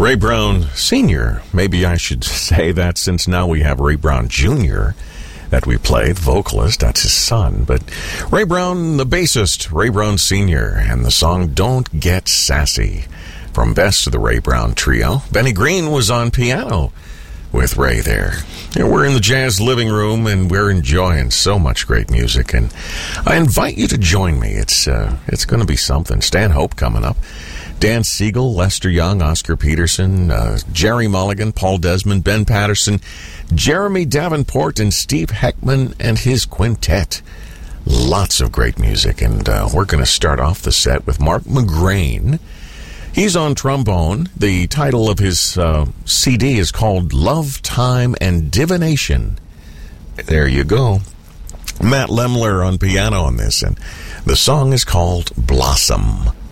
Ray Brown Sr. Maybe I should say that since now we have Ray Brown Jr. that we play, the vocalist, that's his son. But Ray Brown, the bassist, Ray Brown Sr., and the song Don't Get Sassy from Best of the Ray Brown Trio. Benny Green was on piano with Ray there. And we're in the jazz living room, and we're enjoying so much great music. And I invite you to join me. It's going to be something. Stan Hope coming up. Dan Siegel, Lester Young, Oscar Peterson, Jerry Mulligan, Paul Desmond, Ben Patterson, Jeremy Davenport, and Steve Heckman and his quintet. Lots of great music. And we're going to start off the set with Mark McGrain. He's on trombone. The title of his CD is called Love, Time, and Divination. There you go. Matt Lemler on piano on this, and the song is called Blossom.